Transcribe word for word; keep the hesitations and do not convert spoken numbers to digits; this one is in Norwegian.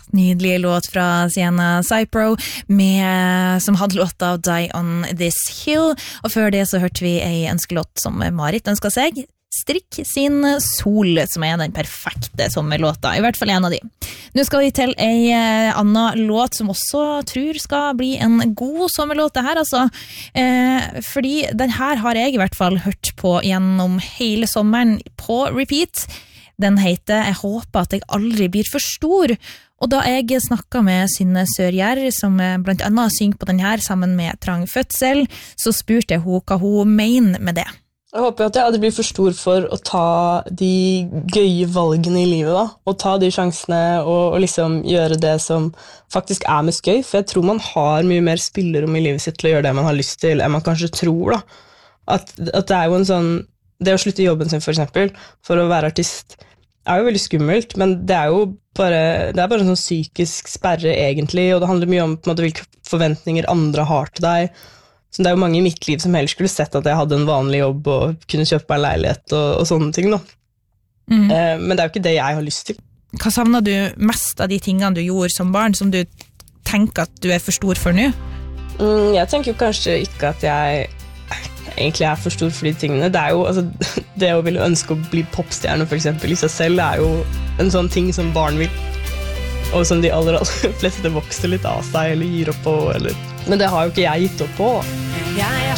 Nydelig låt fra Sienna Cypro med, som hadde låta Die on This Hill, og før det så hørte vi en ønskelåt som Marit ønsket seg, Strikk sin Sol, som er den perfekte sommerlåta, i hvert fall en av de. Nå skal vi til en annen låt som også tror skal bli en god sommerlåt det her, altså. Eh, fordi den her har jeg i hvert fall hørt på gjennom hele sommeren på repeat. Den heter Jeg håper at jeg aldri blir for stor. Og da jeg snakket med Synne Sørgjær, som blant annet synger på den her sammen med Trang Fødsel, så spurte jeg henne hva hun mener med det. Jeg håper at jeg aldri blir for stor for å ta de gøye valgene i livet, da. Og ta de sjansene og, og liksom gjøre det som faktisk er mest gøy. For jeg tror man har mye mer spillerom i livet sitt til å gjøre det man har lyst til, enn man kanskje tror, da. At, at det er jo en sånn... Det å slutte jobben sin, for eksempel, for å være artist, er jo veldig skummelt, men det er jo bare, det er bare en sånn psykisk sperre egentlig, og det handler mye om på en måte, hvilke forventninger andre har til deg. Så det er jo mange i mitt liv som heller skulle sett at jeg hadde en vanlig jobb og kunne kjøpe meg en leilighet og, og sånne ting. Da. Mm. Eh, men det er jo ikke det jeg har lyst til. Hva savner du mest av de tingene du gjorde som barn, som du tenker at du er for stor for nå? Mm, jeg tenker jo kanskje ikke at jeg egentlig er for stor for de tingene. Det er jo, altså, det å ville ønske å bli popstjerne for eksempel i seg selv er jo en sånn ting som barn vil, og som de aller, aller fleste vokser litt av seg eller gir opp på, eller... men det har jo ikke jeg gitt opp på. Jeg er